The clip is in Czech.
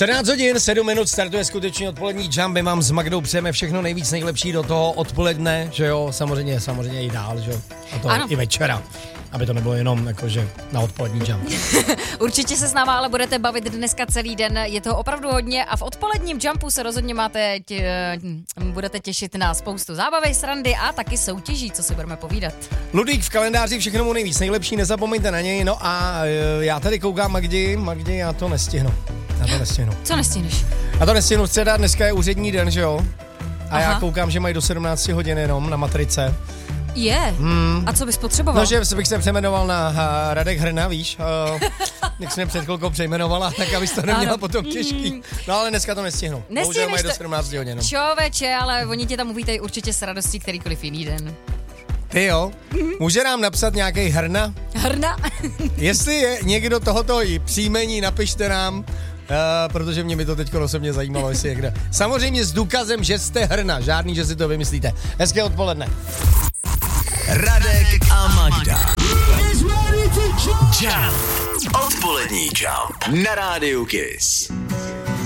14 hodin, 7 minut, startuje skutečně odpolední Jump. My mám s Magdou přejeme všechno nejvíc nejlepší do toho odpoledne, že jo, samozřejmě i dál, že jo, a to ano. I večera. Aby to nebylo jenom jakože na odpolední Jump. Určitě se s náma ale budete bavit dneska celý den, je toho opravdu hodně a v odpoledním Jumpu se rozhodně budete těšit na spoustu zábavy, srandy a taky soutěží, co si budeme povídat. Ludvík v kalendáři všechno mu nejvíc nejlepší, nezapomeňte na něj, no a já tady koukám Magdi, já to nestihnu. Co nestihneš? Já to nestihnu, středa, dneska je úřední den, že jo? A já koukám, že mají do 17 hodin jenom na matrice. Je. A co bys potřeboval? No, že bych se přejmenoval na Radek Hrna, víš, jak jsi mě před chvilkou přejmenovala, tak abys to neměla potom těžký. No ale dneska to nestihnu. Bohužel mají do 17 hodin. Čověče, ale oni tě tam uvítají určitě s radostí kterýkoliv jiný den. Ty jo, může nám napsat nějaký Hrna? Hrna? Jestli je někdo tohoto příjmení, napište nám, protože mě by to teď osobně zajímalo, jestli je kde. Samozřejmě s důkazem, že jste Hrna, žádný, že si to vymyslíte. Hezké odpoledne. Radek a Magda. Jump. Odpolední Jump na rádiu Kiss.